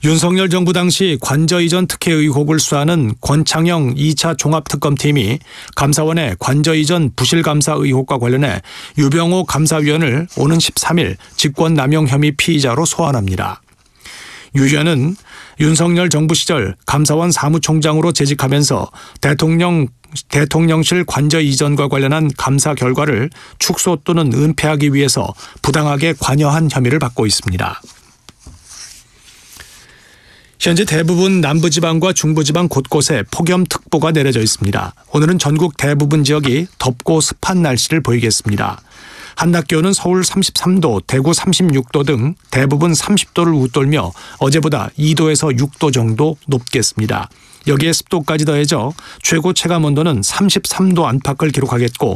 윤석열 정부 당시 관저 이전 특혜 의혹을 수사하는 권창영 2차 종합특검팀이 감사원의 관저 이전 부실감사 의혹과 관련해 유병호 감사위원을 오는 13일 직권남용 혐의 피의자로 소환합니다. 유 의원은 윤석열 정부 시절 감사원 사무총장으로 재직하면서 대통령실 관저 이전과 관련한 감사 결과를 축소 또는 은폐하기 위해서 부당하게 관여한 혐의를 받고 있습니다. 현재 대부분 남부지방과 중부지방 곳곳에 폭염특보가 내려져 있습니다. 오늘은 전국 대부분 지역이 덥고 습한 날씨를 보이겠습니다. 한낮 기온은 서울 33도, 대구 36도 등 대부분 30도를 웃돌며 어제보다 2도에서 6도 정도 높겠습니다. 여기에 습도까지 더해져 최고 체감온도는 33도 안팎을 기록하겠고